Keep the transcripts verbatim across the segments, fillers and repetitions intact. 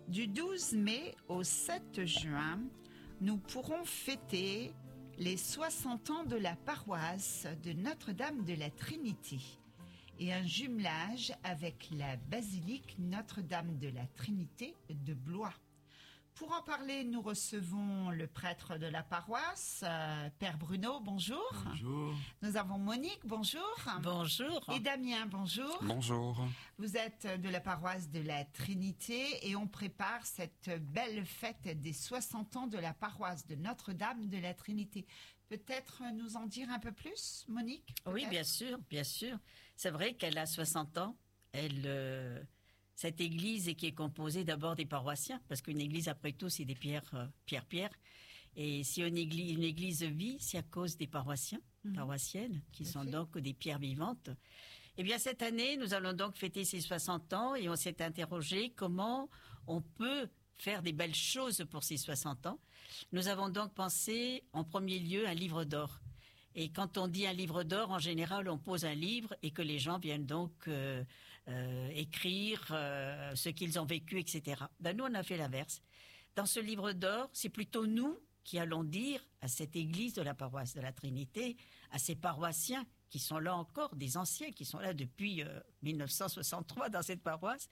Du douze mai au sept juin, nous pourrons fêter les soixante ans de la paroisse de Notre-Dame de la Trinité et un jumelage avec la basilique Notre-Dame de la Trinité de Blois. Pour en parler, nous recevons le prêtre de la paroisse, euh, Père Bruno, bonjour. Bonjour. Nous avons Monique, bonjour. Bonjour. Et Damien, bonjour. Bonjour. Vous êtes de la paroisse de la Trinité et on prépare cette belle fête des soixante ans de la paroisse de Notre-Dame de la Trinité. Peut-être nous en dire un peu plus, Monique? Oui, bien sûr, bien sûr. C'est vrai qu'elle a soixante ans. Elle... Euh... Cette église qui est composée d'abord des paroissiens, parce qu'une église, après tout, c'est des pierres, euh, pierres, pierres. Et si une église, une église vit, c'est à cause des paroissiens, mmh. paroissiennes, qui sont donc des pierres vivantes. Eh bien, cette année, nous allons donc fêter ces soixante ans et on s'est interrogé comment on peut faire des belles choses pour ces soixante ans. Nous avons donc pensé, en premier lieu, un livre d'or. Et quand on dit un livre d'or, en général, on pose un livre et que les gens viennent donc euh, euh, écrire euh, ce qu'ils ont vécu, et cetera. Ben, nous, on a fait l'inverse. Dans ce livre d'or, c'est plutôt nous qui allons dire à cette église de la paroisse de la Trinité, à ces paroissiens qui sont là encore, des anciens qui sont là depuis euh, mille neuf cent soixante-trois dans cette paroisse,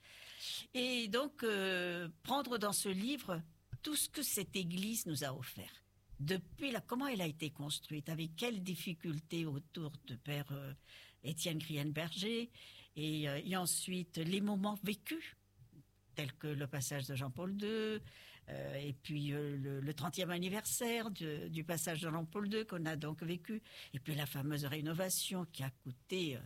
et donc euh, prendre dans ce livre tout ce que cette église nous a offert. Depuis là, comment elle a été construite, avec quelles difficultés autour de Père euh, Étienne Grienberger, et, euh, et ensuite les moments vécus, tels que le passage de Jean-Paul deux, euh, et puis euh, le, le trentième anniversaire du, du passage de Jean-Paul deux qu'on a donc vécu, et puis la fameuse rénovation qui a coûté... Euh,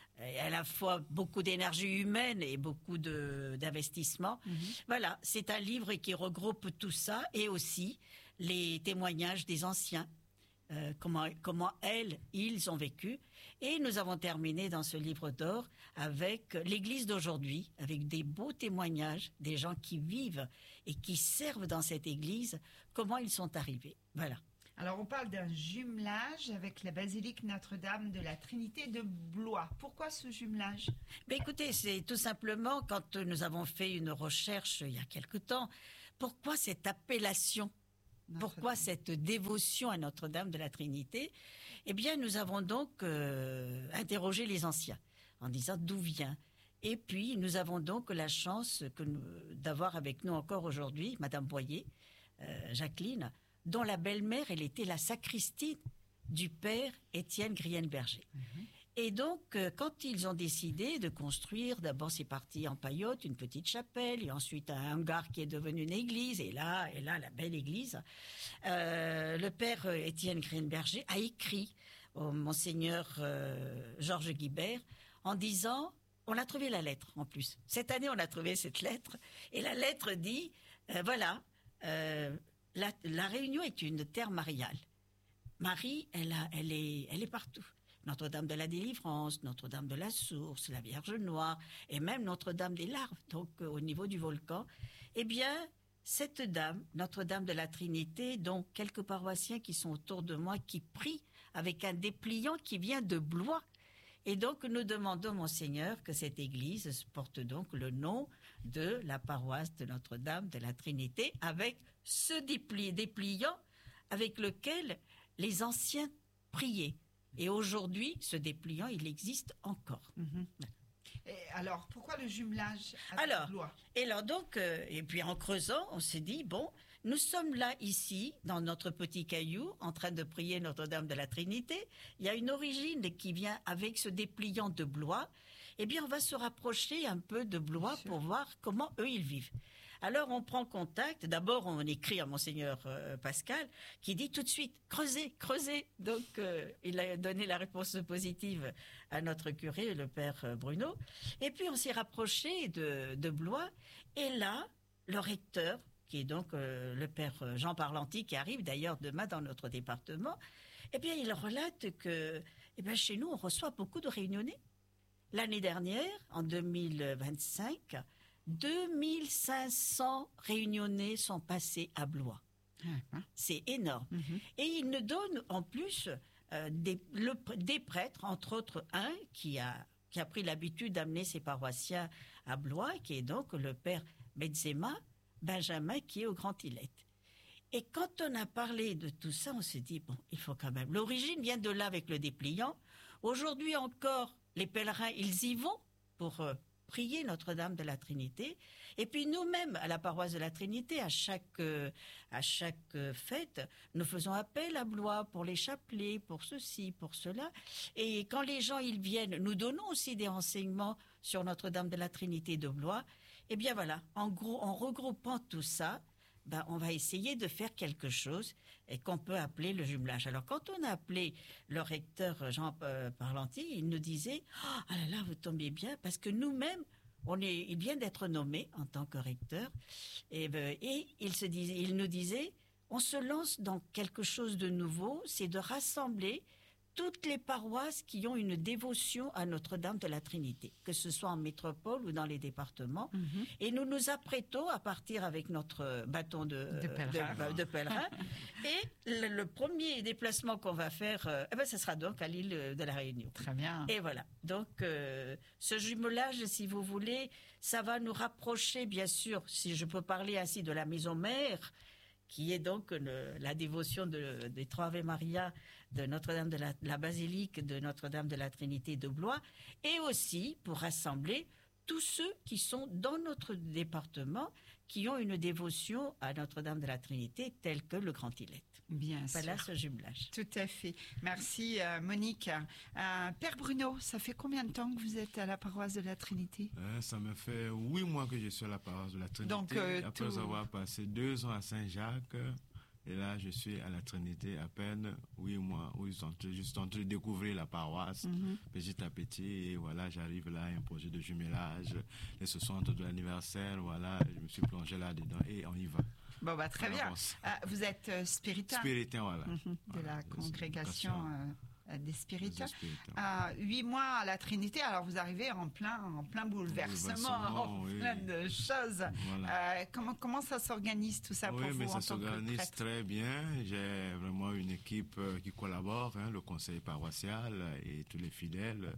à la fois beaucoup d'énergie humaine et beaucoup de, d'investissement. Mmh. Voilà, c'est un livre qui regroupe tout ça et aussi les témoignages des anciens, euh, comment, comment elles, ils ont vécu. Et nous avons terminé dans ce livre d'or avec l'Église d'aujourd'hui, avec des beaux témoignages des gens qui vivent et qui servent dans cette Église, comment ils sont arrivés. Voilà. Alors, on parle d'un jumelage avec la basilique Notre-Dame de la Trinité de Blois. Pourquoi ce jumelage? Ben écoutez, c'est tout simplement quand nous avons fait une recherche il y a quelque temps, pourquoi cette appellation, pourquoi cette dévotion à Notre-Dame de la Trinité? Eh bien, nous avons donc euh, interrogé les anciens en disant d'où vient. Et puis, nous avons donc la chance que nous, d'avoir avec nous encore aujourd'hui Madame Boyer, euh, Jacqueline, dont la belle-mère, elle était la sacristine du père Étienne Grienberger. Mmh. Et donc, euh, quand ils ont décidé de construire, d'abord c'est parti en paillote, une petite chapelle, et ensuite un hangar qui est devenu une église, et là, et là la belle église, euh, le père Étienne Grienberger a écrit au monseigneur euh, Georges Guibert en disant, on a trouvé la lettre en plus. Cette année, on a trouvé cette lettre, et la lettre dit, euh, voilà, euh, La, la Réunion est une terre mariale. Marie, elle, a, elle, est, elle est partout. Notre-Dame de la Délivrance, Notre-Dame de la Source, la Vierge Noire, et même Notre-Dame des Larves, donc euh, au niveau du volcan. Eh bien, cette dame, Notre-Dame de la Trinité, dont quelques paroissiens qui sont autour de moi, qui prient avec un dépliant qui vient de Blois. Et donc, nous demandons, Monseigneur, que cette église porte donc le nom de la paroisse de Notre-Dame de la Trinité, avec ce dépli- dépliant avec lequel les anciens priaient. Et aujourd'hui, ce dépliant, il existe encore. Mmh. Et alors, pourquoi le jumelage avec alors, Blois? Et alors donc, euh, et puis en creusant, on s'est dit, bon, nous sommes là, ici, dans notre petit caillou, en train de prier Notre-Dame de la Trinité. Il y a une origine qui vient avec ce dépliant de Blois. Eh bien, on va se rapprocher un peu de Blois pour voir comment eux, ils vivent. Alors, on prend contact. D'abord, on écrit à Monseigneur euh, Pascal, qui dit tout de suite, creusez, creusez. Donc, euh, il a donné la réponse positive à notre curé, le père euh, Bruno. Et puis, on s'est rapproché de, de Blois. Et là, le recteur, qui est donc euh, le père Jean Parlanti, qui arrive d'ailleurs demain dans notre département, eh bien, il relate que eh bien, chez nous, on reçoit beaucoup de Réunionnais. L'année dernière, en deux mille vingt-cinq, deux mille cinq cents Réunionnais sont passés à Blois. Mmh. C'est énorme. Mmh. Et il nous donne en plus euh, des, le, des prêtres, entre autres un qui a, qui a pris l'habitude d'amener ses paroissiens à Blois, qui est donc le père Benzema, Benjamin qui est au Grand Îlette. Et quand on a parlé de tout ça, on s'est dit, bon, il faut quand même... L'origine vient de là avec le dépliant. Aujourd'hui encore, les pèlerins, ils y vont pour euh, prier Notre-Dame de la Trinité. Et puis nous-mêmes, à la paroisse de la Trinité, à chaque, euh, à chaque euh, fête, nous faisons appel à Blois pour les chapelets, pour ceci, pour cela. Et quand les gens ils viennent, nous donnons aussi des renseignements sur Notre-Dame de la Trinité de Blois. Et bien voilà, en gros, en regroupant tout ça, ben, on va essayer de faire quelque chose et qu'on peut appeler le jumelage. Alors, quand on a appelé le recteur Jean euh, Parlantier, il nous disait « Ah là là, vous tombez bien » parce que nous-mêmes, on est, il vient d'être nommé en tant que recteur et, ben, et il, se disait, il nous disait « On se lance dans quelque chose de nouveau, c'est de rassembler toutes les paroisses qui ont une dévotion à Notre-Dame de la Trinité, que ce soit en métropole ou dans les départements. Mm-hmm. Et nous nous apprêtons à partir avec notre bâton de, de pèlerin. De, de pèlerin. Et le, le premier déplacement qu'on va faire, euh, eh ben, ce sera donc à l'île de la Réunion. Très bien. Et voilà. Donc, euh, ce jumelage, si vous voulez, ça va nous rapprocher, bien sûr, si je peux parler ainsi, de la maison mère, qui est donc le, la dévotion de, des trois Ave Maria de Notre-Dame de la, la basilique de Notre-Dame de la Trinité de Blois, et aussi pour rassembler tous ceux qui sont dans notre département, qui ont une dévotion à Notre-Dame de la Trinité, telle que le Grand Îlette. Bien voilà sûr. ce jumelage. Tout à fait. Merci euh, Monique. Euh, Père Bruno, ça fait combien de temps que vous êtes à la paroisse de la Trinité? euh, Ça me fait huit mois que je suis à la paroisse de la Trinité. Donc, euh, après tout... avoir passé deux ans à Saint-Jacques, et là je suis à la Trinité à peine huit mois, où je suis en train, je suis en train de découvrir la paroisse mm-hmm. petit à petit. Et voilà, j'arrive là, un projet de jumelage, les soixante de l'anniversaire, voilà, je me suis plongé là-dedans et on y va. Bon, bah, très bien. Euh, vous êtes euh, spiritain. Spiritain, voilà. Mm-hmm. De voilà, la congrégation euh, des spiritains. spiritains. Euh, huit mois à la Trinité, alors vous arrivez en plein, en plein bouleversement, bouleversement en oui. plein de choses. Voilà. Euh, comment, comment ça s'organise tout ça oui, pour vous mais en ça s'organise très bien. J'ai vraiment une équipe qui collabore, hein, le conseil paroissial et tous les fidèles.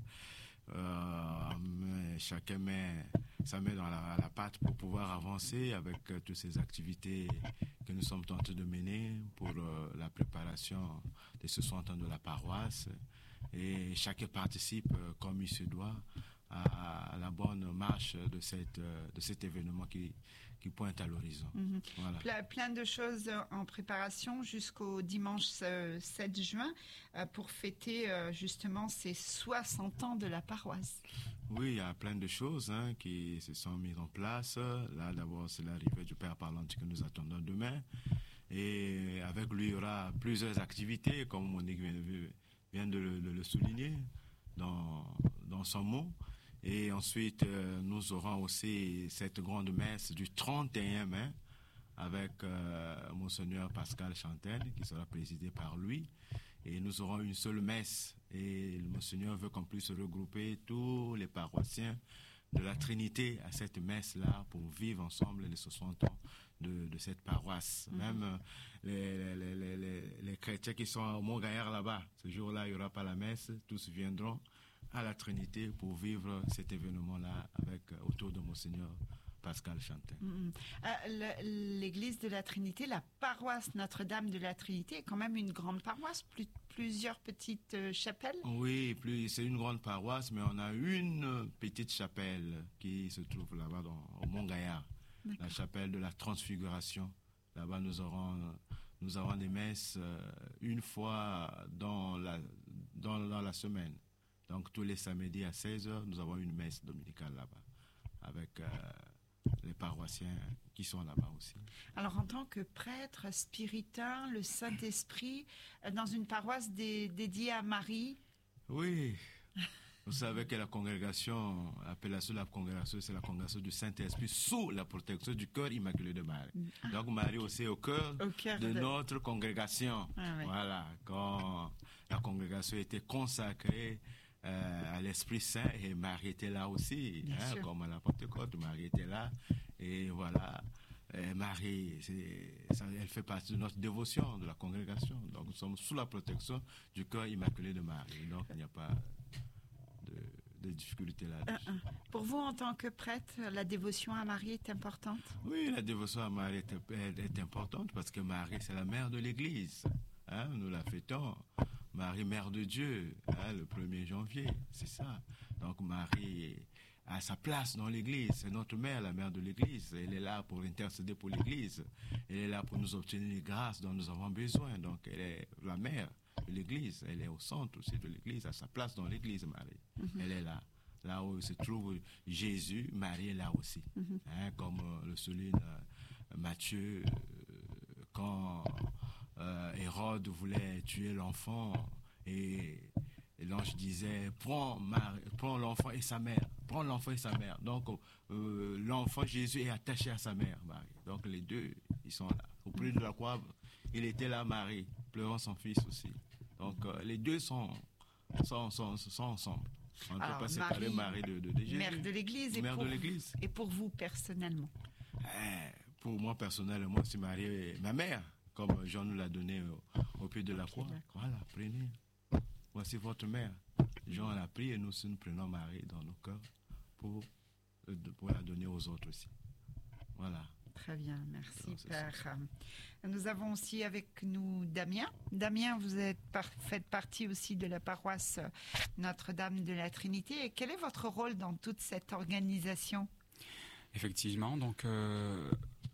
Euh, mais chacun met ça met dans la, la pâte pour pouvoir avancer avec euh, toutes ces activités que nous sommes tentés de mener pour euh, la préparation des soixante ans de la paroisse, et chacun participe euh, comme il se doit à, à la bonne marche de, cette, euh, de cet événement qui, qui pointe à l'horizon. Mmh. Voilà. Ple- plein de choses en préparation jusqu'au dimanche euh, sept juin euh, pour fêter euh, justement ces soixante ans de la paroisse. Oui, il y a plein de choses hein, qui se sont mises en place. Là, d'abord, c'est l'arrivée du Père Parlantier que nous attendons demain. Et avec lui, il y aura plusieurs activités, comme Monique vient, vient de le, de le souligner dans, dans son mot. Et ensuite, euh, nous aurons aussi cette grande messe du trente et un mai avec euh, Monseigneur Pascal Chantel, qui sera présidé par lui. Et nous aurons une seule messe. Et le Monseigneur veut qu'on puisse regrouper tous les paroissiens de la Trinité à cette messe-là pour vivre ensemble les soixante ans de, de cette paroisse. Mmh. Même euh, les, les, les, les, les chrétiens qui sont au Mont-Gaillard là-bas, ce jour-là, il n'y aura pas la messe. Tous viendront à la Trinité pour vivre cet événement-là avec, autour de Monseigneur Pascal Chantel. Mmh. Euh, L'église de la Trinité, la paroisse Notre-Dame de la Trinité est quand même une grande paroisse, plus, plusieurs petites euh, chapelles. Oui, plus, c'est une grande paroisse, mais on a une petite chapelle qui se trouve là-bas dans, au Mont-Gaillard, la chapelle de la Transfiguration. Là-bas, nous aurons, nous aurons des messes euh, une fois dans la, dans, dans la semaine. Donc, tous les samedis à seize heures, nous avons une messe dominicale là-bas, avec euh, les paroissiens qui sont là-bas aussi. Alors, en tant que prêtre, spiritain, le Saint-Esprit, dans une paroisse dé- dédiée à Marie. Oui, vous savez que la congrégation, l'appellation de la congrégation, c'est la congrégation du Saint-Esprit sous la protection du cœur immaculé de Marie. Ah. Donc, Marie aussi au cœur, au cœur de, de notre congrégation. Ah, oui. Voilà, quand la congrégation était consacrée Euh, à l'Esprit Saint, et Marie était là aussi, hein, comme à la Pentecôte, Marie était là, et voilà, et Marie, c'est, ça, elle fait partie de notre dévotion, de la congrégation, donc nous sommes sous la protection du cœur immaculé de Marie, donc il n'y a pas de, des difficultés là-dessus. Uh, uh. Pour vous, en tant que prêtre, la dévotion à Marie est importante? Oui, la dévotion à Marie est, est, est importante parce que Marie, c'est la mère de l'Église. Hein, nous la fêtons. Marie, mère de Dieu, hein, le premier janvier, c'est ça. Donc Marie a sa place dans l'Église. C'est notre mère, la mère de l'Église. Elle est là pour intercéder pour l'Église. Elle est là pour nous obtenir les grâces dont nous avons besoin. Donc elle est la mère de l'Église. Elle est au centre aussi de l'Église, à sa place dans l'Église, Marie. Mm-hmm. Elle est là. Là où se trouve Jésus, Marie est là aussi. Mm-hmm. Hein, comme euh, le souligne euh, Matthieu, euh, quand euh, Hérode voulait tuer l'enfant et, et l'ange disait prends, Marie, prends l'enfant et sa mère, prends l'enfant et sa mère. Donc euh, l'enfant Jésus est attaché à sa mère, Marie. Donc les deux, ils sont là. Au pied de la croix, il était là, Marie, pleurant son fils aussi. Donc euh, les deux sont, sont, sont, sont ensemble. On ne peut pas séparer Marie de, de, de Jésus. Mère de l'Église. Mère et pour, de l'Église. Et pour vous, personnellement? Eh, Pour moi, personnellement, c'est Marie, ma mère, comme Jean nous l'a donné au, au pied de la croix. Voilà, prenez. Voici votre mère. Jean l'a pris et nous aussi, nous prenons Marie dans nos cœurs pour, pour la donner aux autres aussi. Voilà. Très bien, merci non, Père. Ça. Nous avons aussi avec nous Damien. Damien, vous êtes par, faites partie aussi de la paroisse Notre-Dame de la Trinité. Et quel est votre rôle dans toute cette organisation? Effectivement, donc euh,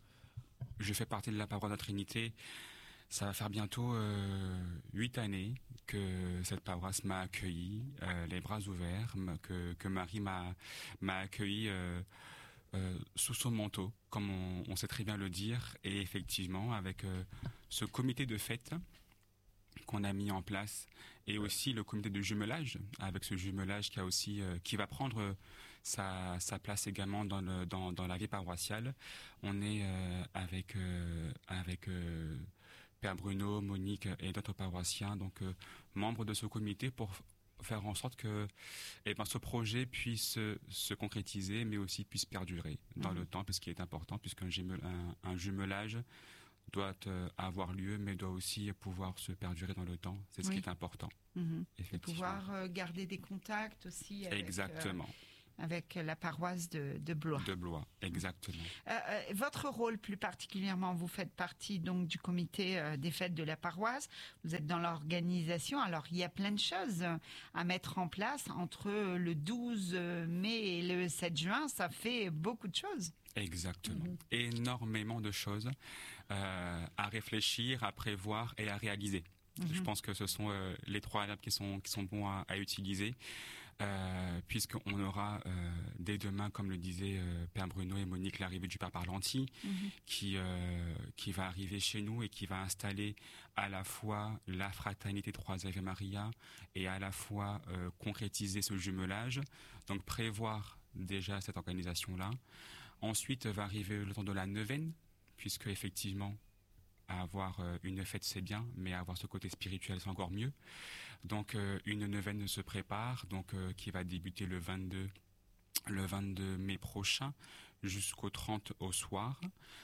je fais partie de la paroisse de la Trinité. Ça va faire bientôt huit euh, années que cette paroisse m'a accueilli, euh, les bras ouverts, que, que Marie m'a, m'a accueilli euh, euh, sous son manteau, comme on, on sait très bien le dire. Et effectivement, avec euh, ce comité de fête qu'on a mis en place, et aussi le comité de jumelage, avec ce jumelage qui a aussi euh, qui va prendre sa, sa place également dans, le, dans, dans la vie paroissiale. On est euh, avec euh, avec euh, Père Bruno, Monique et d'autres paroissiens, donc euh, membres de ce comité, pour faire en sorte que eh ben, ce projet puisse se concrétiser, mais aussi puisse perdurer dans mmh. le temps, parce qu'il est important, puisqu'un jumel, un, un jumelage doit euh, avoir lieu, mais doit aussi pouvoir se perdurer dans le temps. C'est ce oui. qui est important. Mmh. Et pouvoir euh, garder des contacts aussi avec, Exactement. Euh, avec la paroisse de, de Blois. De Blois, exactement. Euh, euh, votre rôle plus particulièrement, vous faites partie donc du comité euh, des fêtes de la paroisse. Vous êtes dans l'organisation. Alors il y a plein de choses à mettre en place entre le douze mai et le sept juin. Ça fait beaucoup de choses. Exactement. Mmh. Énormément de choses euh, à réfléchir, à prévoir et à réaliser. Mmh. Je pense que ce sont euh, les trois adeptes qui sont qui sont bons à, à utiliser. Euh, puisqu'on aura euh, dès demain, comme le disaient euh, Père Bruno et Monique, l'arrivée du Père Parlanti, mmh. qui euh, qui va arriver chez nous et qui va installer à la fois la fraternité Trois Ave Maria et à la fois euh, concrétiser ce jumelage. Donc prévoir déjà cette organisation-là. Ensuite va arriver le temps de la neuvaine, puisque effectivement avoir une fête c'est bien, mais avoir ce côté spirituel c'est encore mieux. Donc euh, une neuvaine se prépare, donc euh, qui va débuter le vingt-deux, le vingt-deux mai prochain jusqu'au trente au soir,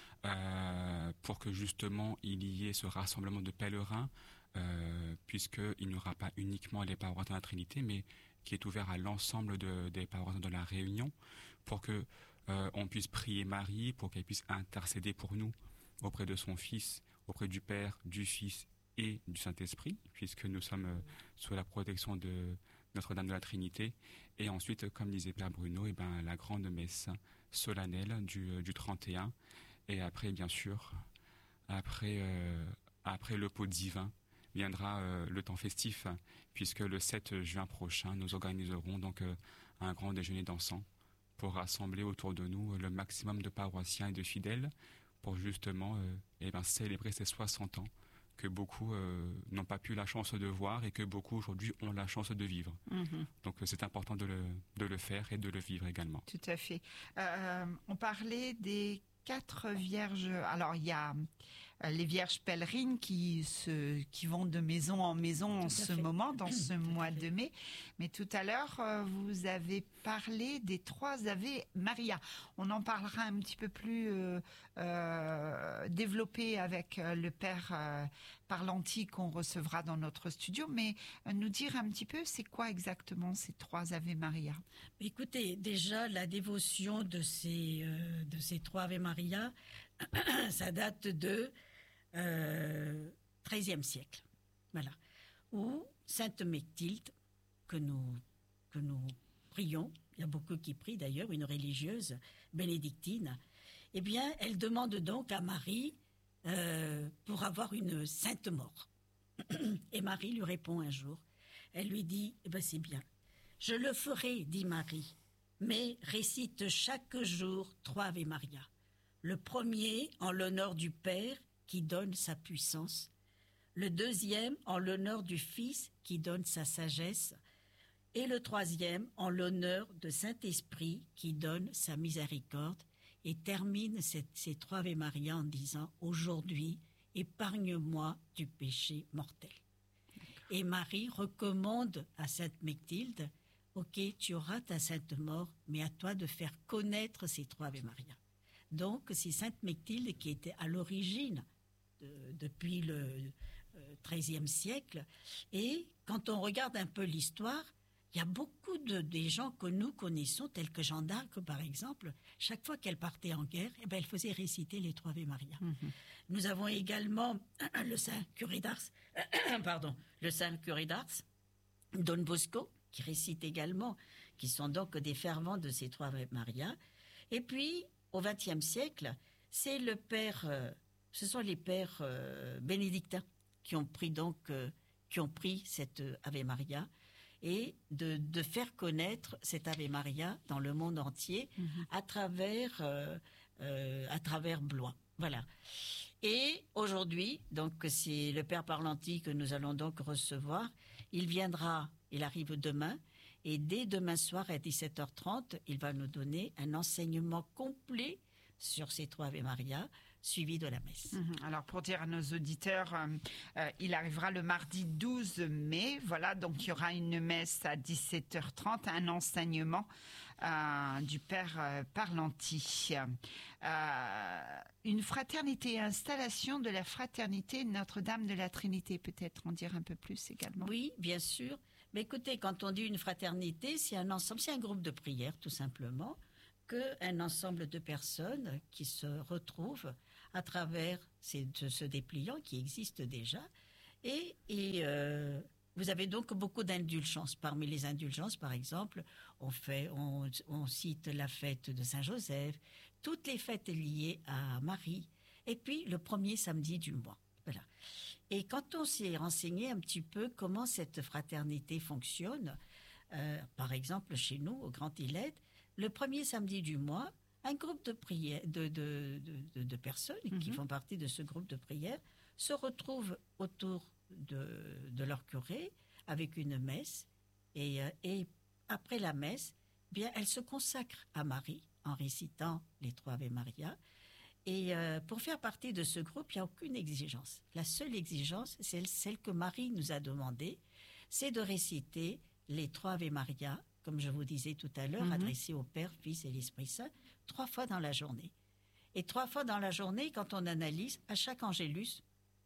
euh, pour que justement il y ait ce rassemblement de pèlerins, euh, puisqu'il n'y aura pas uniquement les paroisses de la Trinité, mais qui est ouvert à l'ensemble de, des paroisses de la Réunion, pour que euh, on puisse prier Marie, pour qu'elle puisse intercéder pour nous auprès de son Fils, auprès du Père, du Fils et du Saint-Esprit, puisque nous sommes euh, sous la protection de Notre-Dame de la Trinité. Et ensuite, comme disait Père Bruno, et ben, la grande messe solennelle du, euh, du trente et un. Et après, bien sûr, après, euh, après le pot divin, viendra euh, le temps festif, puisque le sept juin prochain, nous organiserons donc euh, un grand déjeuner d'encens pour rassembler autour de nous le maximum de paroissiens et de fidèles, pour justement euh, eh ben, célébrer ces soixante ans que beaucoup euh, n'ont pas pu la chance de voir et que beaucoup aujourd'hui ont la chance de vivre. Mmh. Donc c'est important de le, de le faire et de le vivre également. Tout à fait. Euh, on parlait des quatre vierges. Alors il y a euh, les vierges pèlerines qui, se, qui vont de maison en maison en ce moment, dans ce mois de mai. Mais tout à l'heure, euh, vous avez parlé des trois Ave Maria. On en parlera un petit peu plus euh, euh, développé avec euh, le Père, euh, Parlanti qu'on recevra dans notre studio, mais euh, nous dire un petit peu c'est quoi exactement ces trois Ave Maria. Écoutez, déjà la dévotion de ces, euh, de ces trois Ave Maria, ça date de euh, treizième siècle, voilà, où Sainte Mechtilde, que nous, que nous prions, il y a beaucoup qui prient d'ailleurs, une religieuse bénédictine, eh bien, elle demande donc à Marie euh, pour avoir une sainte mort. Et Marie lui répond un jour, elle lui dit, eh ben, c'est bien, je le ferai, dit Marie, mais récite chaque jour trois Ave Maria. Le premier en l'honneur du Père qui donne sa puissance, le deuxième en l'honneur du Fils qui donne sa sagesse, et le troisième en l'honneur de Saint-Esprit qui donne sa miséricorde, et termine cette, ces trois Ave Maria en disant « Aujourd'hui, épargne-moi du péché mortel ». Et Marie recommande à Sainte Mechtilde « Ok, tu auras ta sainte mort, mais à toi de faire connaître ces trois Ave Maria ». Donc, c'est Sainte Mechtilde qui était à l'origine, de, depuis le treizième siècle. Et quand on regarde un peu l'histoire, il y a beaucoup de des gens que nous connaissons, tels que Jeanne d'Arc, par exemple. Chaque fois qu'elle partait en guerre, eh ben, elle faisait réciter les trois Ave Maria. Mm-hmm. Nous avons également le Saint Curé d'Ars, pardon, le Saint Curé d'Ars, Don Bosco, qui récite également, qui sont donc des fervents de ces trois Ave Maria. Et puis, au vingtième siècle, c'est le père, euh, ce sont les pères euh, bénédictins qui ont pris donc, euh, qui ont pris cette Ave Maria, et de, de faire connaître cette Ave Maria dans le monde entier mmh. à travers euh, euh, à travers Blois. Voilà. Et aujourd'hui, donc c'est le Père Parlanti que nous allons donc recevoir. Il viendra, il arrive demain, et dès demain soir à dix-sept heures trente, il va nous donner un enseignement complet sur ces trois Ave Maria, suivi de la messe. Mmh. Alors, pour dire à nos auditeurs, euh, euh, il arrivera le mardi douze mai. Voilà, donc il y aura une messe à dix-sept heures trente, un enseignement euh, du Père euh, Parlanti. Euh, une fraternité, installation de la fraternité Notre-Dame de la Trinité, peut-être en dire un peu plus également. Oui, bien sûr. Mais écoutez, quand on dit une fraternité, c'est un ensemble, c'est un groupe de prière, tout simplement, qu'un ensemble de personnes qui se retrouvent à travers ces, ce, ce dépliant qui existe déjà. Et, et euh, vous avez donc beaucoup d'indulgences. Parmi les indulgences, par exemple, on, fait, on, on cite la fête de Saint-Joseph, toutes les fêtes liées à Marie, et puis le premier samedi du mois. Voilà. Et quand on s'est renseigné un petit peu comment cette fraternité fonctionne, euh, par exemple chez nous, au Grand Îlette, le premier samedi du mois, un groupe de, prière, de, de, de, de personnes mm-hmm. qui font partie de ce groupe de prière se retrouvent autour de, de leur curé avec une messe. Et, et après la messe, bien, elles se consacrent à Marie en récitant les trois Ave Maria. Et euh, pour faire partie de ce groupe, il n'y a aucune exigence. La seule exigence, c'est celle que Marie nous a demandée, c'est de réciter les trois Ave Maria, comme je vous disais tout à l'heure, mm-hmm. adressés au Père, Fils et l'Esprit Saint, trois fois dans la journée. Et trois fois dans la journée, quand on analyse, à chaque angélus,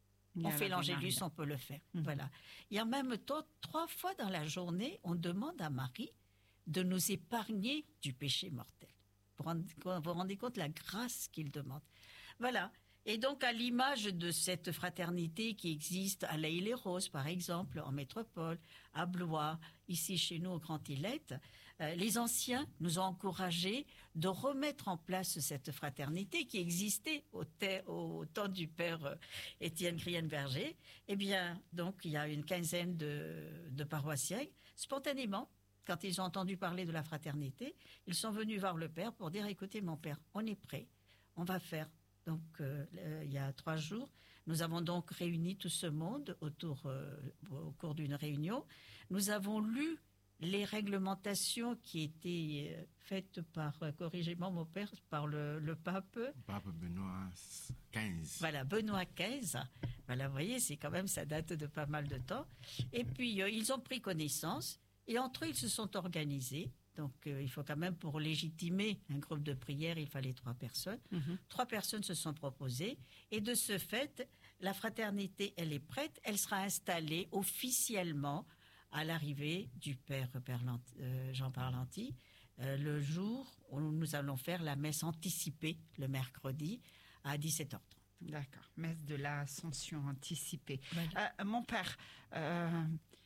on fait l'angélus, on peut le faire. Mm-hmm. Voilà. Et en même temps, trois fois dans la journée, on demande à Marie de nous épargner du péché mortel. Vous vous rendez compte de la grâce qu'il demande. Voilà. Et donc, à l'image de cette fraternité qui existe à La Île-et-Rose, par exemple, en métropole, à Blois, ici chez nous au Grand Îlette, euh, les anciens nous ont encouragés de remettre en place cette fraternité qui existait au, te- au temps du père euh, Étienne Grienne-Berger. Eh bien, donc, il y a une quinzaine de, de paroissiens, spontanément, quand ils ont entendu parler de la fraternité, ils sont venus voir le père pour dire « Écoutez, mon père, on est prêt, on va faire ». Donc, euh, euh, il y a trois jours, nous avons donc réuni tout ce monde autour, euh, au cours d'une réunion. Nous avons lu les réglementations qui étaient euh, faites par, euh, corrigez-moi mon père, par le, le pape. Le pape Benoît quinze. Voilà, Benoît quinze. Voilà, vous voyez, c'est quand même, ça date de pas mal de temps. Et puis, euh, ils ont pris connaissance et entre eux, ils se sont organisés Donc, euh, il faut quand même, pour légitimer un groupe de prière, il fallait trois personnes. Mhm. Trois personnes se sont proposées. Et de ce fait, la fraternité, elle est prête. Elle sera installée officiellement à l'arrivée du père Parlant- euh, Jean Parlanti, euh, le jour où nous allons faire la messe anticipée, le mercredi, à dix-sept heures trente. D'accord. Messe de l'Ascension anticipée. Voilà. Euh, mon père, euh,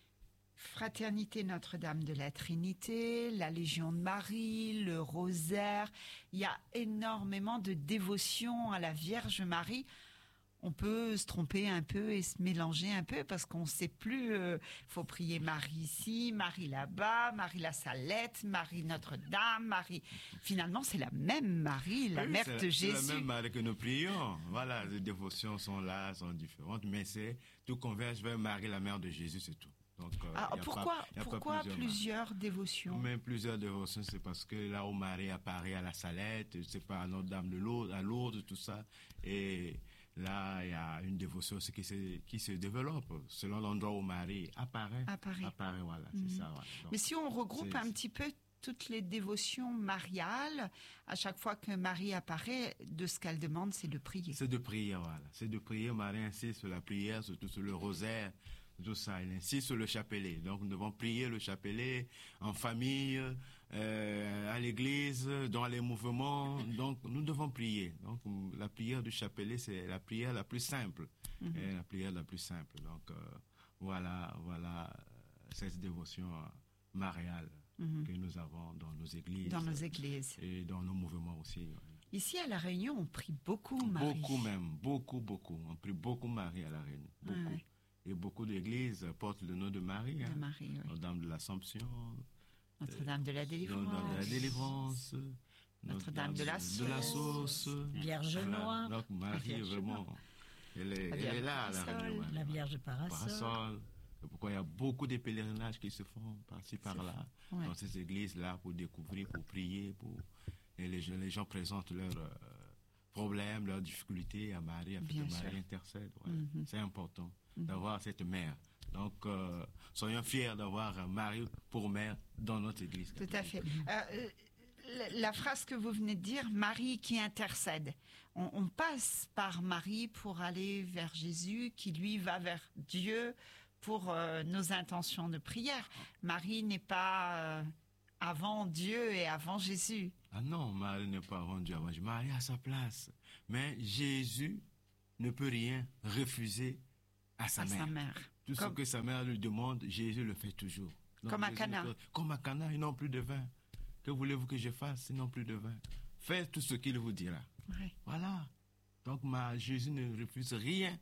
Fraternité Notre-Dame de la Trinité, la Légion de Marie, le Rosaire, il y a énormément de dévotion à la Vierge Marie. On peut se tromper un peu et se mélanger un peu parce qu'on ne sait plus. Il euh, faut prier Marie ici, Marie là-bas, Marie la Salette, Marie Notre-Dame, Marie. Finalement, c'est la même Marie, la Oui, mère c'est de la- Jésus. C'est la même Marie que nous prions. Voilà, les dévotions sont là, sont différentes, mais c'est tout converge vers Marie, la mère de Jésus, c'est tout. Donc, euh, Ah, y a pourquoi pas- y a pas pourquoi plusieurs plusieurs, Marie. dévotions? Même plusieurs dévotions, c'est parce que là où Marie apparaît à la Salette, c'est pas à Notre-Dame de Lourdes, à Lourdes, tout ça. Et là, il y a une dévotion aussi qui se, qui se développe selon l'endroit où Marie apparaît. Apparaît. Apparaît, voilà, Mhm. c'est ça. Voilà. Donc, Mais si on regroupe c'est- un petit peu toutes les dévotions mariales, à chaque fois que Marie apparaît, de ce qu'elle demande, c'est de prier. c'est de prier, voilà. C'est de prier. Marie insiste sur la prière, surtout sur le rosaire, tout ça. Elle insiste sur le chapelet. Donc, nous devons prier le chapelet en famille, euh, à l'église, dans les mouvements. Donc, nous devons prier. Donc, la prière du chapelet, c'est la prière la plus simple. Mhm. Et la prière la plus simple. Donc, euh, voilà, voilà euh, cette dévotion euh, mariale Mhm. que nous avons dans nos églises. Dans nos églises. Et dans nos mouvements aussi. Ici, à La Réunion, on prie beaucoup Marie. Beaucoup même, beaucoup, beaucoup. On prie beaucoup Marie à la Réunion. Beaucoup. Ouais. Et beaucoup d'églises portent le nom de Marie. De hein. Marie, oui. Notre-Dame de l'Assomption, Notre-Dame de la Délivrance. Notre-Dame de la Délivrance, Notre-Dame de la de la Sauce. Vierge Voilà. Noire, Donc Marie, Vierge vraiment, elle est, La elle est là à la Vierge Réunion. la ouais. Vierge Parasol. Parasol. C'est pourquoi il y a beaucoup de pèlerinages qui se font par-ci, par-là, Ouais. dans ces églises-là, pour découvrir, pour prier, pour... et les gens, les gens présentent leurs euh, problèmes, leurs difficultés à Marie, afin Bien que Marie sûr. intercède. Voilà. Mhm. C'est important Mhm. d'avoir cette mère. Donc, euh, soyons fiers d'avoir Marie pour mère dans notre église. Tout à catholique. fait. Euh, la, la phrase que vous venez de dire, Marie qui intercède. On, on passe par Marie pour aller vers Jésus, qui lui va vers Dieu pour euh, nos intentions de prière. Marie n'est pas euh, avant Dieu et avant Jésus. Ah non, Marie n'est pas avant Dieu, avant Jésus. Marie a sa place. Mais Jésus ne peut rien refuser à sa à mère. sa mère. Tout Comme- ce que sa mère lui demande, Jésus le fait toujours. Donc, Comme à Jésus Cana. le fait- Comme à Cana, ils n'ont plus de vin. Que voulez-vous que je fasse? Ils n'ont plus de vin. Faites tout ce qu'il vous dira. Ouais. Voilà. Donc ma, Jésus ne refuse rien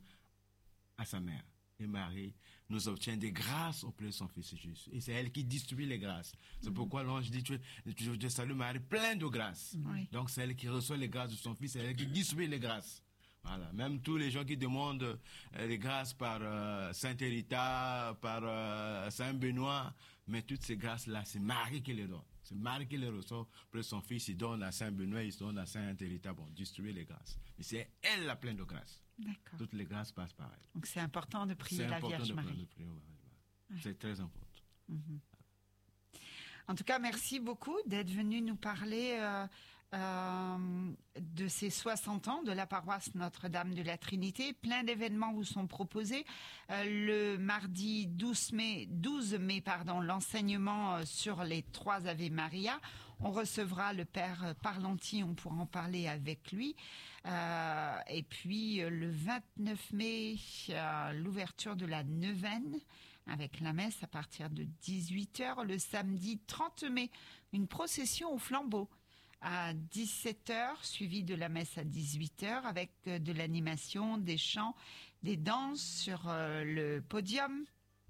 à sa mère. Et Marie nous obtient des grâces auprès de son Fils Jésus. Et c'est elle qui distribue les grâces. C'est Mhm. pourquoi l'ange dit, tu, tu, tu salue Marie, pleine de grâces. Oui. Donc c'est elle qui reçoit les grâces de son Fils, c'est elle qui distribue les grâces. Voilà. Même tous les gens qui demandent euh, les grâces par euh, Saint Hérita, par euh, Saint Benoît, mais toutes ces grâces-là, c'est Marie qui les donne. C'est Marie qui les reçoit. Après son Fils, il donne à Saint Benoît, il donne à Saint Hérita, bon, distribuer les grâces. Mais c'est elle la pleine de grâces. D'accord. Toutes les grâces passent par elle. Donc c'est important de prier C'est la important Vierge de Marie. prendre- de prier Marie. C'est très important. Mhm. En tout cas, merci beaucoup d'être venu nous parler euh, euh, de ces soixante ans de la paroisse Notre-Dame de la Trinité. Plein d'événements vous sont proposés. Euh, le mardi douze mai, douze mai pardon, l'enseignement euh, sur les trois Ave Maria. On recevra le Père Parlanti, on pourra en parler avec lui. Euh, et puis euh, le vingt-neuf mai, euh, l'ouverture de la neuvaine avec la messe à partir de dix-huit heures. Le samedi trente mai, une procession au flambeau à dix-sept heures, suivie de la messe à dix-huit heures, avec euh, de l'animation, des chants, des danses sur euh, le podium.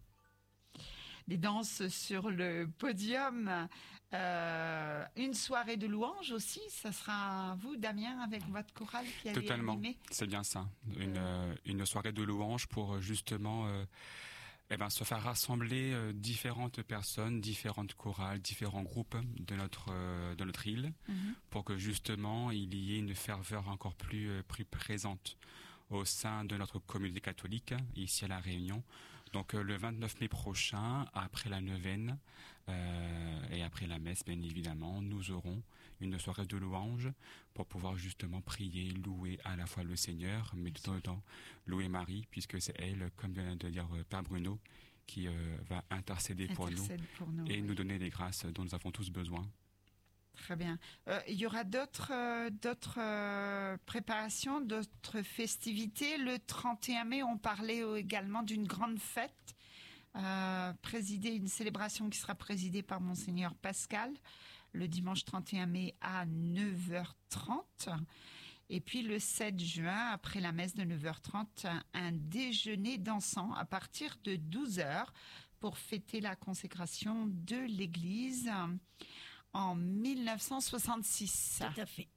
Des danses sur le podium. Euh, une soirée de louanges aussi. Ça sera vous, Damien, avec votre chorale qui allez Totalement, animer. c'est bien ça. Une, euh, une soirée de louanges pour euh, justement euh, eh ben, se faire rassembler euh, différentes personnes, différentes chorales, différents groupes de notre, euh, de notre île, Mhm. pour que justement il y ait une ferveur encore plus, euh, plus présente au sein de notre communauté catholique, ici à La Réunion, Donc euh, le vingt-neuf mai prochain, après la neuvaine euh, et après la messe, bien évidemment, nous aurons une soirée de louange pour pouvoir justement prier, louer à la fois le Seigneur, mais tout en temps louer Marie, puisque c'est elle, comme vient de dire euh, Père Bruno, qui euh, va intercéder pour nous, Intercède pour nous, et oui. nous donner les grâces dont nous avons tous besoin. Très bien. Euh, il y aura d'autres euh, d'autres euh, préparations, d'autres festivités. Le trente et un mai, on parlait également d'une grande fête, euh, présidée, une célébration qui sera présidée par Monseigneur Pascal, le dimanche trente et un mai à neuf heures trente. Et puis le sept juin, après la messe de neuf heures trente, un, un déjeuner dansant à partir de douze heures pour fêter la consécration de l'église en mille neuf cent soixante-six. Tout à fait.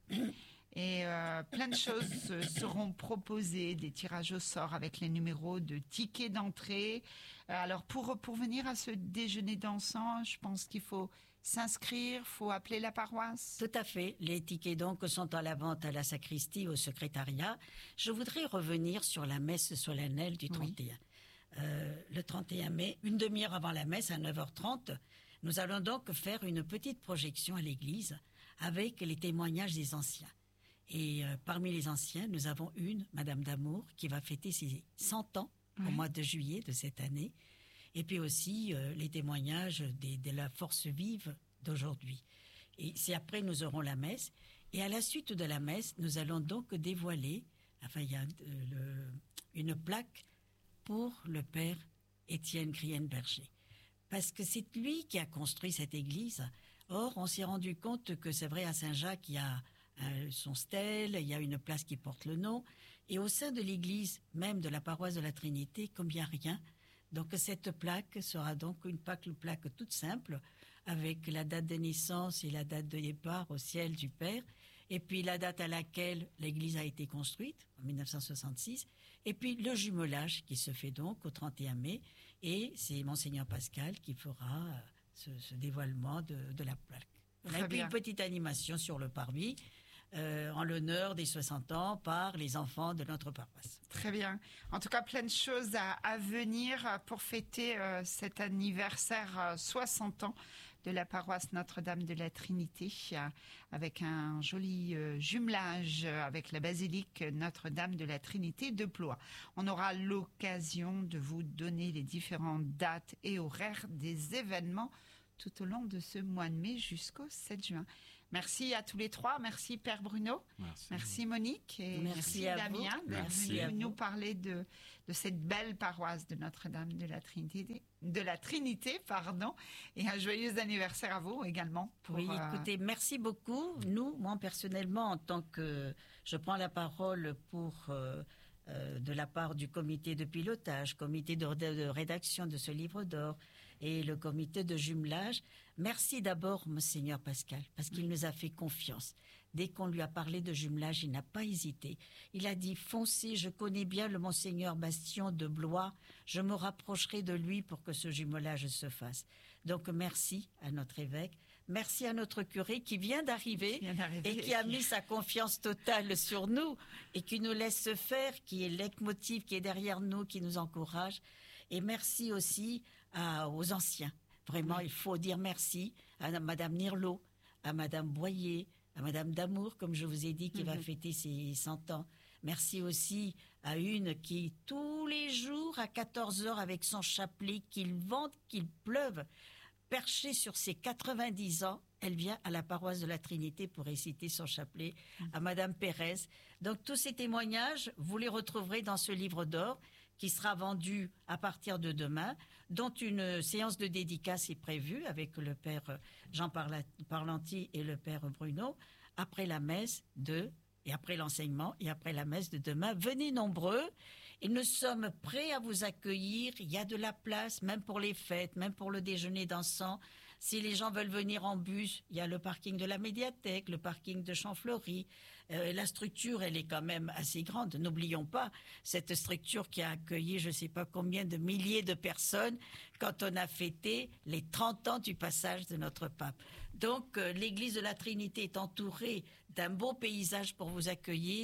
Et euh, plein de choses seront proposées, des tirages au sort avec les numéros de tickets d'entrée. Alors pour, pour venir à ce déjeuner dansant, je pense qu'il faut s'inscrire, il faut appeler la paroisse. Tout à fait. Les tickets donc sont à la vente à la sacristie, au secrétariat. Je voudrais revenir sur la messe solennelle du trente et un. Oui. Euh, le trente et un mai, une demi-heure avant la messe, à neuf heures trente, nous allons donc faire une petite projection à l'église avec les témoignages des anciens. Et euh, parmi les anciens, nous avons une, Madame Damour, qui va fêter ses cent ans oui. au mois de juillet de cette année. Et puis aussi euh, les témoignages des, de la force vive d'aujourd'hui. Et c'est après nous aurons la messe. Et à la suite de la messe, nous allons donc dévoiler, enfin il y a euh, le, une plaque pour le père Étienne Grienberger. Parce que c'est lui qui a construit cette église. Or, on s'est rendu compte que c'est vrai, à Saint-Jacques, il y a euh, son stèle, il y a une place qui porte le nom. Et au sein de l'église, même de la paroisse de la Trinité, comme il n'y a rien, donc cette plaque sera donc une plaque, une plaque toute simple, avec la date de naissance et la date de départ au ciel du Père, et puis la date à laquelle l'église a été construite, en mille neuf cent soixante-six, et puis le jumelage qui se fait donc au trente et un mai, et c'est Monseigneur Pascal qui fera ce, ce dévoilement de, de la plaque. Très et puis bien. Une petite animation sur le parvis, euh, en l'honneur des soixante ans par les enfants de notre paroisse. Très bien. En tout cas, plein de choses à, à venir pour fêter euh, cet anniversaire euh, soixante ans de la paroisse Notre-Dame de la Trinité, euh, avec un joli euh, jumelage avec la basilique Notre-Dame de la Trinité de Blois. On aura l'occasion de vous donner les différentes dates et horaires des événements tout au long de ce mois de mai jusqu'au sept juin. Merci à tous les trois. Merci Père Bruno. Merci. Merci Monique. Et merci, merci à Damien vous. d'être Merci venu à nous parler de, de cette belle paroisse de Notre-Dame de la Trinité, de la Trinité, pardon. Et un joyeux anniversaire à vous également. Pour, oui, euh... écoutez, merci beaucoup. Nous, moi personnellement, en tant que je prends la parole pour euh, euh, de la part du comité de pilotage, comité de, de, de rédaction de ce livre d'or et le comité de jumelage. Merci d'abord, Monseigneur Pascal, parce qu'il nous a fait confiance. Dès qu'on lui a parlé de jumelage, il n'a pas hésité. Il a dit, foncez, je connais bien le Monseigneur Bastien de Blois, je me rapprocherai de lui pour que ce jumelage se fasse. Donc merci à notre évêque, merci à notre curé qui vient d'arriver et qui a mis sa confiance totale sur nous et qui nous laisse faire, qui est leitmotiv, qui est derrière nous, qui nous encourage. Et merci aussi à, aux anciens. Vraiment, il faut dire merci à Madame Nirlot, à Madame Boyer, à Madame Damour, comme je vous ai dit, qui mm-hmm. va fêter ses cent ans. Merci aussi à une qui, tous les jours, à quatorze heures, avec son chapelet, qu'il vente, qu'il pleuve, perchée sur ses quatre-vingt-dix ans, elle vient à la paroisse de la Trinité pour réciter son chapelet, mm-hmm. à Madame Pérez. Donc, tous ces témoignages, vous les retrouverez dans ce livre d'or, qui sera vendu à partir de demain, dont une séance de dédicace est prévue avec le père Jean Parlanti et le père Bruno, après la messe de, et après l'enseignement, et après la messe de demain. Venez nombreux, et nous sommes prêts à vous accueillir. Il y a de la place, même pour les fêtes, même pour le déjeuner dansant. Si les gens veulent venir en bus, il y a le parking de la médiathèque, le parking de Champfleury. Euh, la structure, elle est quand même assez grande. N'oublions pas cette structure qui a accueilli je ne sais pas combien de milliers de personnes quand on a fêté les trente ans du passage de notre pape. Donc, euh, l'église de la Trinité est entourée d'un beau paysage pour vous accueillir.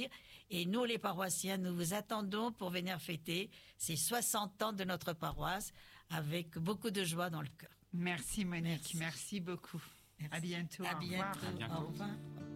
Et nous, les paroissiens, nous vous attendons pour venir fêter ces soixante ans de notre paroisse avec beaucoup de joie dans le cœur. Merci Monique, Merci, merci beaucoup. Merci. À bientôt. À Au bientôt. revoir. À bientôt. Au revoir.